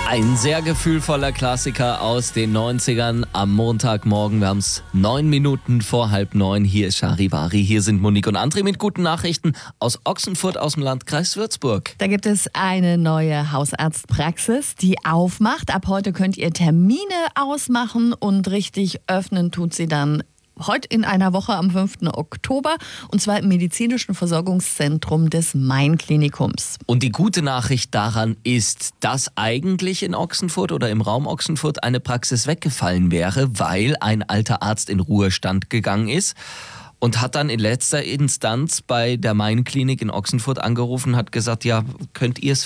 Ein sehr gefühlvoller Klassiker aus den 90ern am Montagmorgen. Wir haben es 9 Minuten vor 8:30. Hier ist Charivari. Hier sind Monique und André mit guten Nachrichten aus Ochsenfurt aus dem Landkreis Würzburg. Da gibt es eine neue Hausarztpraxis, die aufmacht. Ab heute könnt ihr Termine ausmachen und richtig öffnen tut sie dann heute in einer Woche am 5. Oktober und zwar im medizinischen Versorgungszentrum des Main-Klinikums. Und die gute Nachricht daran ist, dass eigentlich in Ochsenfurt oder im Raum Ochsenfurt eine Praxis weggefallen wäre, weil ein alter Arzt in Ruhestand gegangen ist. Und hat dann in letzter Instanz bei der Main-Klinik in Ochsenfurt angerufen, hat gesagt, ja, könnt ihr es